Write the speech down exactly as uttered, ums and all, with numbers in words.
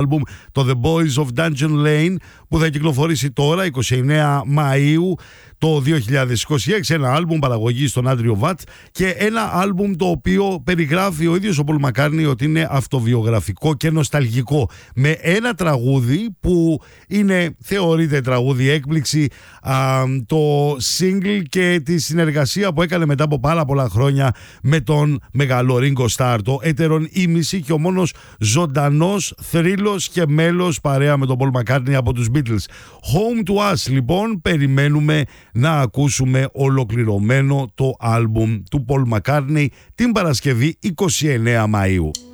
άλμπουμ, το The Boys of Dungeon Lane, που θα κυκλοφορήσει τώρα εικοστή ενάτη Μαΐου το δύο χιλιάδες είκοσι έξι, ένα άλμπουμ παραγωγής στον Άντριο Βατ και ένα άλμπουμ το οποίο περιγράφει ο ίδιος ο Πολ Μακκάρτνι ότι είναι αυτοβιογραφικό και νοσταλγικό, με ένα τραγούδι που είναι, θεωρείται τραγούδι έκπληξη, α, το single και τη συνεργασία που έκανε μετά από πάρα πολλά χρόνια με τον μεγάλο Ringo Starr, το έτερον ήμιση και ο μόνος ζωντανός θρύλος και μέλος παρέα με τον Πολ Μακκάρτνι από τους Beatles. Home to Us, λοιπόν, περιμένουμε να ακούσουμε ολοκληρωμένο το άλμπουμ του Πολ Μακκάρτνι την Παρασκευή εικοστή ενάτη Μαΐου.